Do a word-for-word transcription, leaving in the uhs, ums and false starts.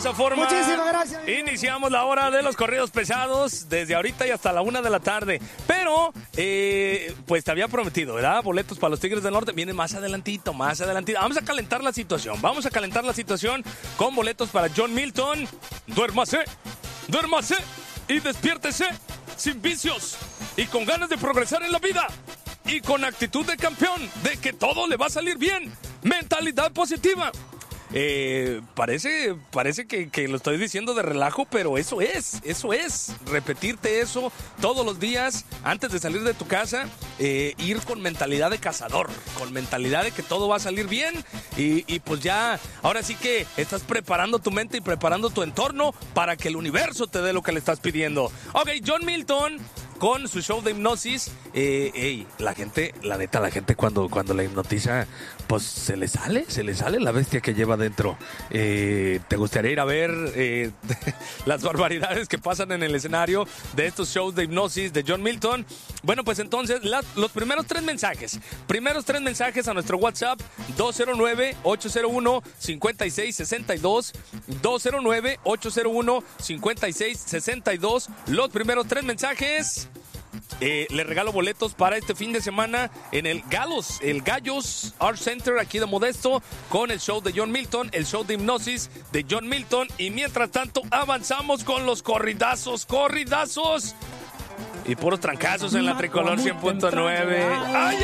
esa forma, muchísimas gracias. iniciamos la hora de los corridos pesados desde ahorita y hasta la una de la tarde. Pero, eh, pues te había prometido, ¿verdad? Boletos para los Tigres del Norte. Vienen más adelantito, más adelantito. Vamos a calentar la situación. Vamos a calentar la situación con boletos para John Milton. Duérmase, duérmase y despiértese sin vicios y con ganas de progresar en la vida. Y con actitud de campeón, de que todo le va a salir bien. Mentalidad positiva. Eh, parece parece que, que lo estoy diciendo de relajo, pero eso es, eso es. Repetirte eso todos los días antes de salir de tu casa. Eh, ir con mentalidad de cazador, con mentalidad de que todo va a salir bien. Y, y pues ya, ahora sí que estás preparando tu mente y preparando tu entorno para que el universo te dé lo que le estás pidiendo. Ok, John Milton con su show de hipnosis. Eh, ey, la gente, la neta, la gente cuando, cuando la hipnotiza, pues se le sale, se le sale la bestia que lleva dentro. Eh, ¿Te gustaría ir a ver eh, las barbaridades que pasan en el escenario de estos shows de hipnosis de John Milton? Bueno, pues entonces, la, los primeros tres mensajes, primeros tres mensajes a nuestro WhatsApp, dos cero nueve, ocho cero uno, cinco seis seis dos, dos cero nueve, ocho cero uno, cinco seis seis dos, los primeros tres mensajes. Eh, le regalo boletos para este fin de semana en el Galos, el Gallos Art Center aquí de Modesto, con el show de John Milton, el show de hipnosis de John Milton. Y mientras tanto avanzamos con los corridazos, corridazos y puros trancazos en la Tricolor cien punto nueve. ¡Ay,